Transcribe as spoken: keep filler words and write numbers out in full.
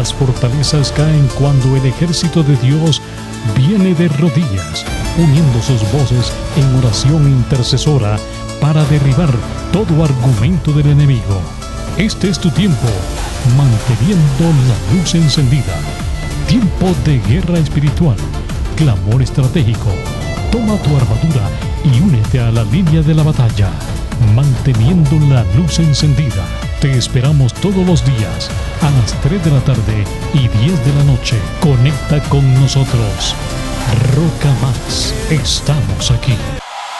Las fortalezas caen cuando el ejército de Dios viene de rodillas, uniendo sus voces en oración intercesora para derribar todo argumento del enemigo. Este es tu tiempo, manteniendo la luz encendida. Tiempo de guerra espiritual, clamor estratégico. Toma tu armadura y únete a la línea de la batalla, manteniendo la luz encendida. Te esperamos todos los días a las tres de la tarde y diez de la noche. Conecta con nosotros. Roca Más, estamos aquí.